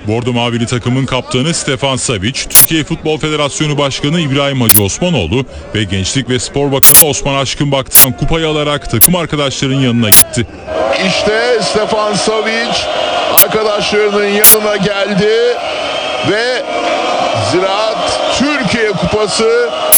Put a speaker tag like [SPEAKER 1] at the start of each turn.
[SPEAKER 1] Bordo Mavili takımın kaptanı Stefan Savic, Türkiye Futbol Federasyonu Başkanı İbrahim Hacı Osmanoğlu ve Gençlik ve Spor Bakanı Osman Aşkınbak'tan kupayı alarak takım arkadaşlarının yanına gitti.
[SPEAKER 2] İşte Stefan Savic arkadaşlarının yanına geldi ve Ziraat Türkiye Kupası